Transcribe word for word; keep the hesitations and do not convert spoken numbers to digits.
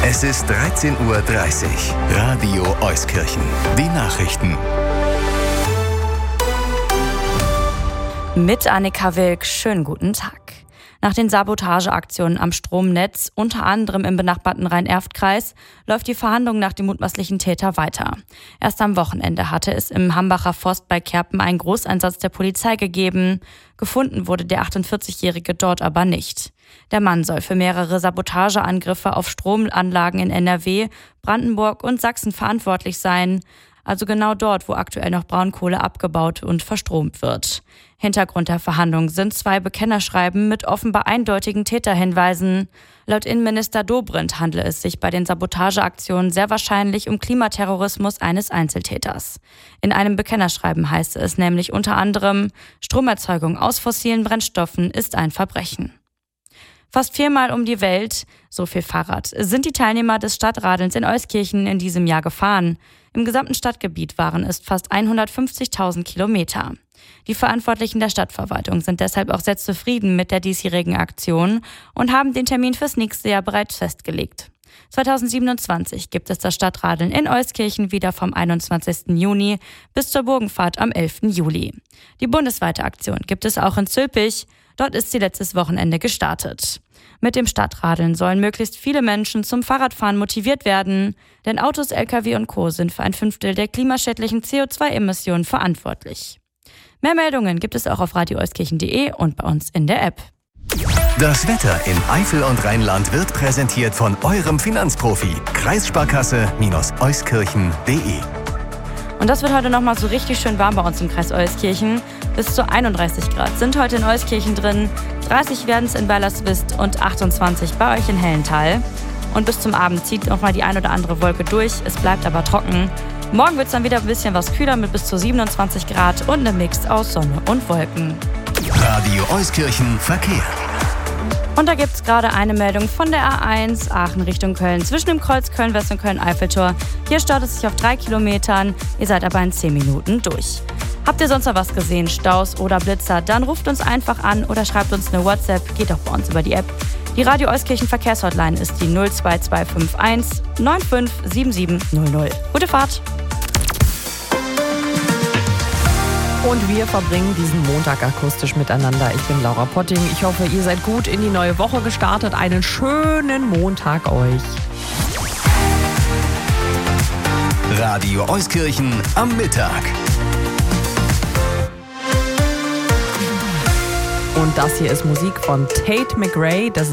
Es ist dreizehn Uhr dreißig. Radio Euskirchen. Die Nachrichten. Mit Annika Wilk, schönen guten Tag. Nach den Sabotageaktionen am Stromnetz, unter anderem im benachbarten Rhein-Erft-Kreis, läuft die Verhandlung nach dem mutmaßlichen Täter weiter. Erst am Wochenende hatte es im Hambacher Forst bei Kerpen einen Großeinsatz der Polizei gegeben. Gefunden wurde der achtundvierzigjährige dort aber nicht. Der Mann soll für mehrere Sabotageangriffe auf Stromanlagen in N R W, Brandenburg und Sachsen verantwortlich sein. Also genau dort, wo aktuell noch Braunkohle abgebaut und verstromt wird. Hintergrund der Verhandlungen sind zwei Bekennerschreiben mit offenbar eindeutigen Täterhinweisen. Laut Innenminister Dobrindt handle es sich bei den Sabotageaktionen sehr wahrscheinlich um Klimaterrorismus eines Einzeltäters. In einem Bekennerschreiben heißt es nämlich unter anderem, Stromerzeugung aus fossilen Brennstoffen ist ein Verbrechen. Fast viermal um die Welt, so viel Fahrrad, sind die Teilnehmer des Stadtradelns in Euskirchen in diesem Jahr gefahren. Im gesamten Stadtgebiet waren es fast hundertfünfzigtausend Kilometer. Die Verantwortlichen der Stadtverwaltung sind deshalb auch sehr zufrieden mit der diesjährigen Aktion und haben den Termin fürs nächste Jahr bereits festgelegt. zweitausendsiebenundzwanzig gibt es das Stadtradeln in Euskirchen wieder vom einundzwanzigsten Juni bis zur Burgenfahrt am elften Juli. Die bundesweite Aktion gibt es auch in Zülpich. Dort ist sie letztes Wochenende gestartet. Mit dem Stadtradeln sollen möglichst viele Menschen zum Fahrradfahren motiviert werden, denn Autos, L K W und Co. sind für ein Fünftel der klimaschädlichen C O zwei Emissionen verantwortlich. Mehr Meldungen gibt es auch auf radio euskirchen punkt de und bei uns in der App. Das Wetter in Eifel und Rheinland wird präsentiert von eurem Finanzprofi. Kreissparkasse-euskirchen punkt de. Und das wird heute nochmal so richtig schön warm bei uns im Kreis Euskirchen. Bis zu einunddreißig Grad sind heute in Euskirchen drin, dreißig werden es in Weilerswist und achtundzwanzig bei euch in Hellental. Und bis zum Abend zieht nochmal die ein oder andere Wolke durch, es bleibt aber trocken. Morgen wird es dann wieder ein bisschen was kühler mit bis zu siebenundzwanzig Grad und einem Mix aus Sonne und Wolken. Radio Euskirchen Verkehr. Und da gibt es gerade eine Meldung von der A eins Aachen Richtung Köln zwischen dem Kreuz Köln-West und Köln-Eiffeltor. Hier staut es sich auf drei Kilometern, ihr seid aber in zehn Minuten durch. Habt ihr sonst noch was gesehen, Staus oder Blitzer, dann ruft uns einfach an oder schreibt uns eine WhatsApp, geht auch bei uns über die App. Die Radio Euskirchen Verkehrshotline ist die null zwei zwei fünf eins neun fünf sieben sieben null null. Gute Fahrt! Und wir verbringen diesen Montag akustisch miteinander. Ich bin Laura Potting. Ich hoffe, ihr seid gut in die neue Woche gestartet. Einen schönen Montag euch. Radio Euskirchen am Mittag. Und das hier ist Musik von Tate McRae. Das